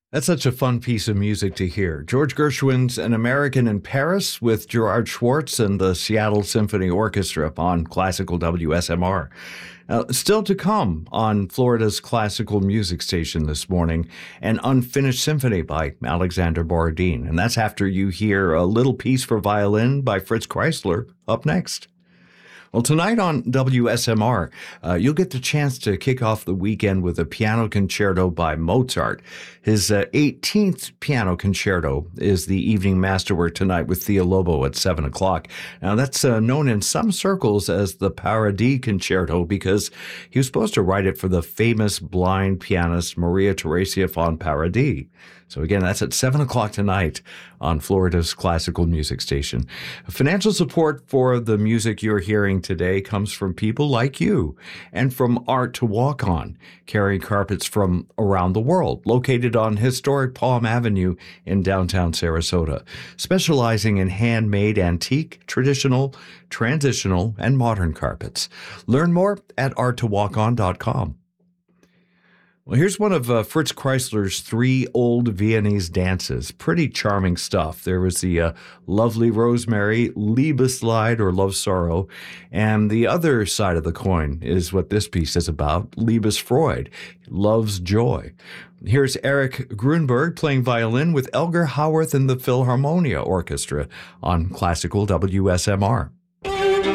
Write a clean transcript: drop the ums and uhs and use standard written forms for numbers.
That's such a fun piece of music to hear. George Gershwin's An American in Paris with Gerard Schwartz and the Seattle Symphony Orchestra on classical WSMR. Still to come on Florida's classical music station this morning, an unfinished symphony by Alexander Borodin. And that's after you hear a little piece for violin by Fritz Kreisler up next. Well, tonight on WSMR, you'll get the chance to kick off the weekend with a piano concerto by Mozart. His 18th piano concerto is the evening masterwork tonight with Thea Lobo at 7 o'clock. Now, that's known in some circles as the Paradis Concerto because he was supposed to write it for the famous blind pianist Maria Theresia von Paradis. So again, that's at 7 o'clock tonight on Florida's classical music station. Financial support for the music you're hearing today comes from people like you and from Art to Walk On, carrying carpets from around the world, located on historic Palm Avenue in downtown Sarasota, specializing in handmade, antique, traditional, transitional, and modern carpets. Learn more at arttowalkon.com. Well, here's one of Fritz Kreisler's three old Viennese dances. Pretty charming stuff. There was the Lovely Rosemary, Liebeslied, or Love Sorrow. And the other side of the coin is what this piece is about, Liebesfreude, Love's Joy. Here's Eric Grunberg playing violin with Elgar Howarth and the Philharmonia Orchestra on classical WSMR.